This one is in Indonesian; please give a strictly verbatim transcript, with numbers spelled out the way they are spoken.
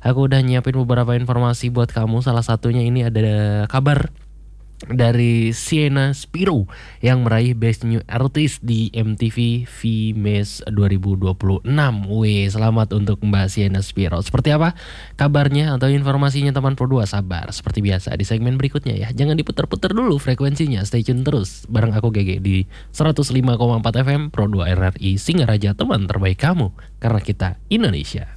Aku udah nyiapin beberapa informasi buat kamu. Salah satunya ini ada kabar dari Sienna Spiro yang meraih Best New Artist di M T V V-Mes dua ribu dua puluh enam. Wih, selamat untuk Mbak Sienna Spiro. Seperti apa kabarnya atau informasinya teman Pro dua? Sabar, seperti biasa di segmen berikutnya ya. Jangan diputar-putar dulu frekuensinya, stay tune terus bareng aku G G di seratus lima koma empat F M Pro dua R R I Singaraja, teman terbaik kamu karena kita Indonesia.